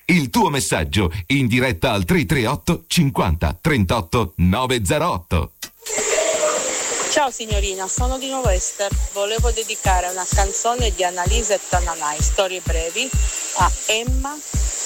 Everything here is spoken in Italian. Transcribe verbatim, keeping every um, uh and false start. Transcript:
Il tuo messaggio in diretta al tre tre otto cinquanta trentotto novecentootto. Ciao signorina, sono di nuovo Esther. Volevo dedicare una canzone di Annalisa e Tananai, Storie brevi, a Emma